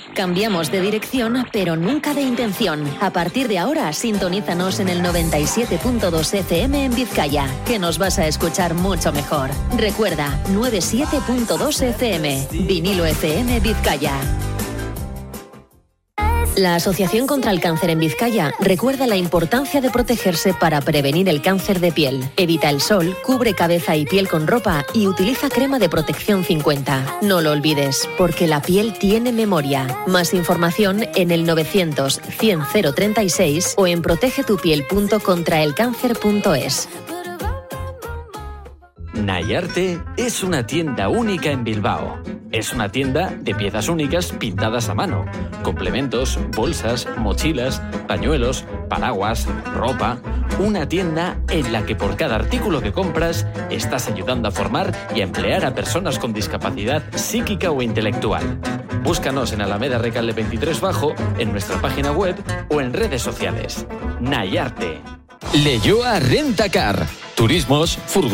Cambiamos de dirección, pero nunca de intención. A partir de ahora, sintonízanos en el 97.2 FM en Vizcaya, que nos vas a escuchar mucho mejor. Recuerda, 97.2 FM, Vinilo FM Vizcaya. La Asociación contra el Cáncer en Vizcaya recuerda la importancia de protegerse para prevenir el cáncer de piel. Evita el sol, cubre cabeza y piel con ropa y utiliza crema de protección 50. No lo olvides, porque la piel tiene memoria. Más información en el 900 100 036 o en protegetupiel.contraelcáncer.es. Nayarte es una tienda única en Bilbao. Es una tienda de piezas únicas pintadas a mano. Complementos, bolsas, mochilas, pañuelos, paraguas, ropa. Una tienda en la que por cada artículo que compras estás ayudando a formar y a emplear a personas con discapacidad psíquica o intelectual. Búscanos en Alameda Recalde 23 Bajo, en nuestra página web o en redes sociales. Nayarte. Leyoa Rentacar. Turismos, furgonetas.